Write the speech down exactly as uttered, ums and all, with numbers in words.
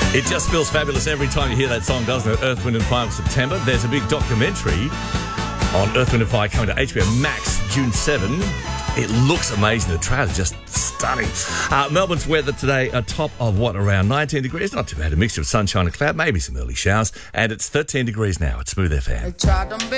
It just feels fabulous every time you hear that song, doesn't it? Earth, Wind and Fire in September. There's a big documentary on Earth, Wind and Fire coming to H B O Max June seventh. It looks amazing. The trailer's just stunning. Uh, Melbourne's weather today, a top of what, around nineteen degrees? Not too bad. A mixture of sunshine and cloud, maybe some early showers. And it's thirteen degrees now at Smooth F M.